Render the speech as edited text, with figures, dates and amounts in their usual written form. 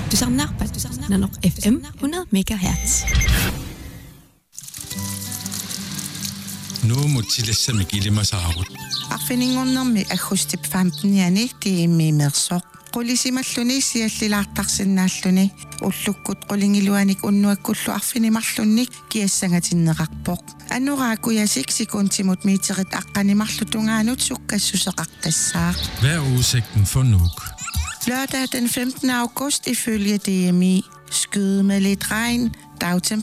Tusanarpat Nanok FM 100 MHz. Nu mutillessa mikilimasaarut. Arfiningornermi agustip 15 yani tiimmiimersoq. Qulisimalluni siallilaartarsinnaalluni ullukkut qulingiluanik unnuakkullu arfinimarlunnik kiassangatinneqarpoq. Anuraakuyasik sikuntimut miiterit aqqanimarlutungaanut sukkassuseqartassaaq. Hvad er udsigten for Nuuk? Lørdag den 15. august ifølge DMI. Skyde med lidt regn,